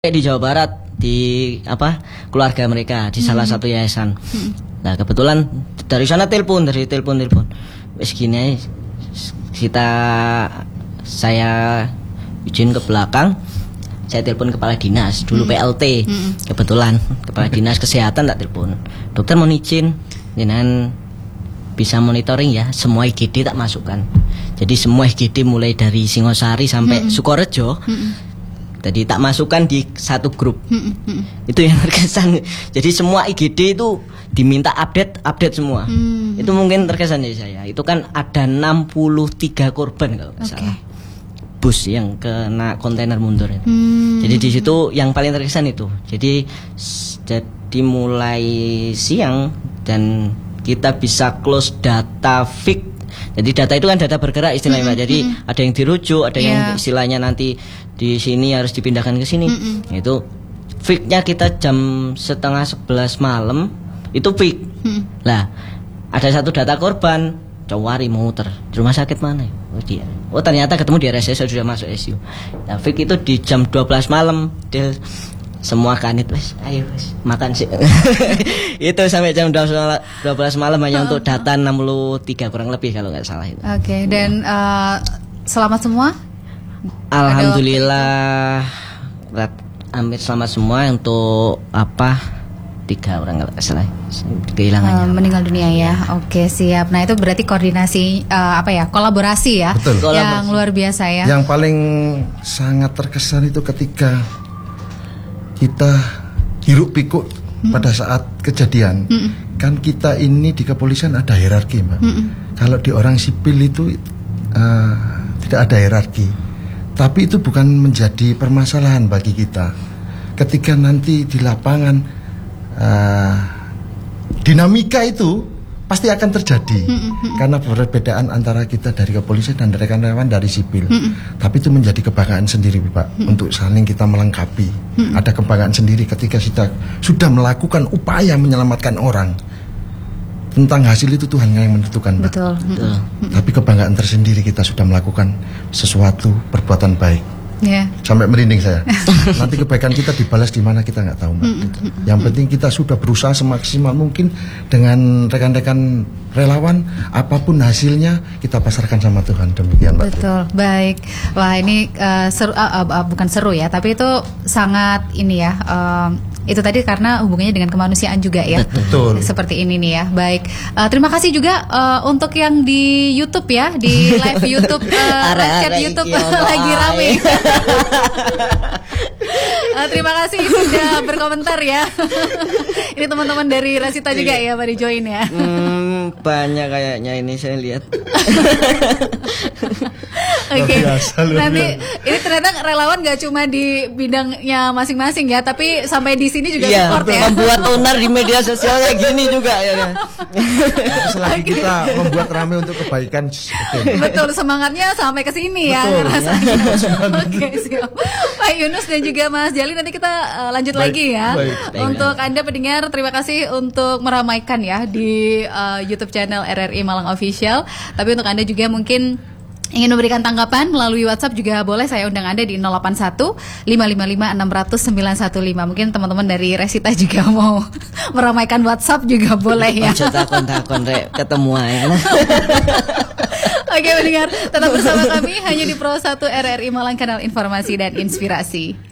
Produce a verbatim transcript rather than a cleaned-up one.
di Jawa Barat di apa keluarga mereka di salah satu yayasan. Nah kebetulan dari sana telepon dari telepon telepon. Wes gini kita saya izin ke belakang. Saya telepon kepala dinas dulu P L T. Kebetulan kepala dinas kesehatan tak telepon. Dokter mau izin dengan bisa monitoring ya semua I G D tak masukkan. Jadi semua I G D mulai dari Singosari sampai Sukorejo. Jadi tak masukkan di satu grup. hmm, hmm. Itu yang terkesan. Jadi semua I G D itu diminta update, update semua. hmm. Itu mungkin terkesan dari saya. Itu kan ada enam puluh tiga korban kalau nggak okay. salah. Bus yang kena kontainer mundur itu. hmm. Jadi di situ yang paling terkesan itu. Jadi jadi mulai siang dan kita bisa close data fix. Jadi data itu kan data bergerak istilahnya, mm-hmm. Jadi ada yang dirujuk, ada yeah. yang istilahnya nanti di sini harus dipindahkan ke sini. Mm-hmm. Itu fix-nya kita jam setengah sebelas malam itu fix. Mm-hmm. Lah ada satu data korban cowari muter di rumah sakit mana? Oh dia. Oh ternyata ketemu di R S S sudah masuk I C U. Nah fix itu di jam dua belas malam dia semua kanit wes, ayo wes makan sih. Itu sampai jam dua belas malam hanya untuk data enam puluh tiga kurang lebih kalau nggak salah itu. Oke, okay, dan uh, selamat semua. Alhamdulillah, hampir selamat semua untuk apa tiga orang nggak salah kehilangannya. Uh, meninggal dunia ya. Oke okay, siap. Nah itu berarti koordinasi uh, apa ya kolaborasi ya, betul. Yang luar biasa ya. Yang paling sangat terkesan itu ketika kita hiruk pikuk hmm. pada saat kejadian. hmm. Kan kita ini di kepolisian ada hierarki, Mbak. hmm. Kalau di orang sipil itu uh, tidak ada hierarki. Tapi itu bukan menjadi permasalahan bagi kita. Ketika nanti di lapangan uh, dinamika itu pasti akan terjadi. hmm. Karena perbedaan antara kita dari kepolisian dan rekan-rekan dari sipil. hmm. Tapi itu menjadi kebanggaan sendiri, Pak, hmm. untuk saling kita melengkapi. hmm. Ada kebanggaan sendiri ketika kita sudah melakukan upaya menyelamatkan orang. Tentang hasil itu Tuhan yang menentukan, Pak. Betul. Betul. Hmm. Tapi kebanggaan tersendiri kita sudah melakukan sesuatu perbuatan baik. Yeah. Sampai merinding saya. Nanti kebaikan kita dibalas di mana kita nggak tahu, Mbak. Mm-hmm. Yang penting kita sudah berusaha semaksimal mungkin dengan rekan-rekan relawan, apapun hasilnya kita pasarkan sama Tuhan. Demikian, Mbak. Betul. Baik. Wah ini uh, seru, uh, uh, bukan seru ya, tapi itu sangat ini ya. Uh, itu tadi karena hubungannya dengan kemanusiaan juga ya. Betul. Seperti ini nih ya. Baik. Uh, terima kasih juga uh, untuk yang di YouTube ya, di live YouTube, uh, chat YouTube lagi rame. uh, terima kasih sudah berkomentar ya. Ini teman-teman dari Rasita juga ya pada join ya. Hmm, banyak kayaknya ini saya lihat. Oke. Okay. Nanti ini ternyata relawan gak cuma di bidangnya masing-masing ya, tapi sampai di sini juga ya, support ya. Membuat owner di media sosial kayak gini juga ya. Selagi okay. kita membuat rame untuk kebaikan. Okay. Betul, semangatnya sampai ke sini ya rasanya. Oke, okay, siap. Pak Yunus dan juga Mas Jali, nanti kita uh, lanjut baik, lagi ya. Baik. Untuk Anda pendengar, terima kasih untuk meramaikan ya di uh, YouTube channel R R I Malang Official. Tapi untuk Anda juga mungkin ingin memberikan tanggapan melalui WhatsApp juga boleh, saya undang Anda di nol delapan satu lima lima lima enam nol nol sembilan satu lima. Mungkin teman-teman dari Resita juga mau meramaikan WhatsApp juga boleh ya. Takon-takon rek ketemu ya. Oke pendengar, tetap bersama kami hanya di Pro satu R R I Malang, kanal informasi dan inspirasi.